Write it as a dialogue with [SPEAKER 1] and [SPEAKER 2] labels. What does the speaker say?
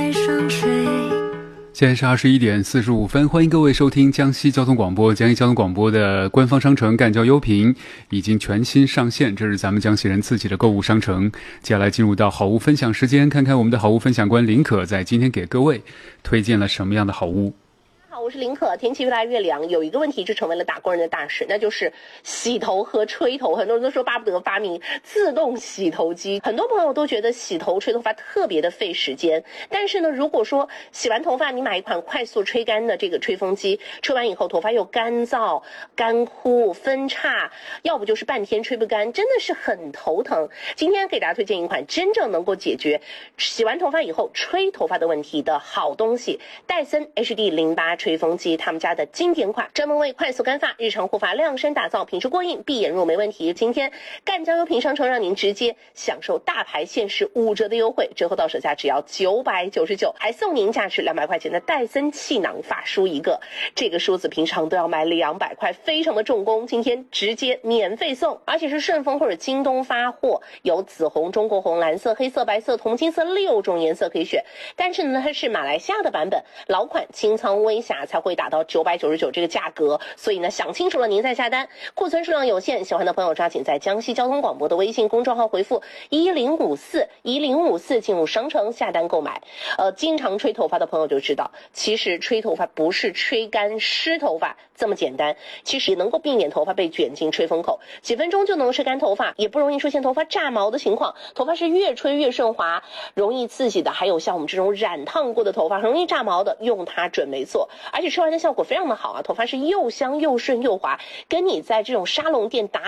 [SPEAKER 1] 海上睡。
[SPEAKER 2] 现在是21:45，欢迎各位收听江西交通广播。江西交通广播的官方商城赣交优品已经全新上线，这是咱们江西人自己的购物商城。接下来进入到好物分享时间，看看我们的好物分享官林可在今天给各位推荐了什么样的好物。
[SPEAKER 3] 我是林可。天气越来越凉，有一个问题就成为了打工人的大事，那就是洗头和吹头。很多人都说巴不得发明自动洗头机，很多朋友都觉得洗头吹头发特别的费时间。但是呢，如果说洗完头发你买一款快速吹干的这个吹风机，吹完以后头发又干燥、干枯、分叉，要不就是半天吹不干，真的是很头疼。今天给大家推荐一款真正能够解决洗完头发以后吹头发的问题的好东西——戴森 HD08 吹风机，他们家的经典款，专门为快速干发、日常护发量身打造，品质过硬，闭眼入没问题。今天赣交优品商城让您直接享受大牌限时5折的优惠，折后到手价只要999，还送您价值200块钱的戴森气囊发梳一个。这个梳子平常都要买200块，非常的重工，今天直接免费送，而且是顺丰或者京东发货，有紫红、中国红、蓝色、黑色、白色、铜金色6种颜色可以选。但是呢，它是马来西亚的版本，老款清仓微瑕才会打到999这个价格，所以呢，想清楚了您再下单。库存数量有限，喜欢的朋友抓紧在江西交通广播的微信公众号回复1054进入商城下单购买。经常吹头发的朋友就知道，其实吹头发不是吹干湿头发这么简单，其实也能够避免头发被卷进吹风口，几分钟就能吹干头发，也不容易出现头发炸毛的情况。头发是越吹越顺滑，容易刺激的，还有像我们这种染烫过的头发很容易炸毛的，用它准没错。而且吹完的效果非常的好啊，头发是又香又顺又滑，跟你在这种沙龙店打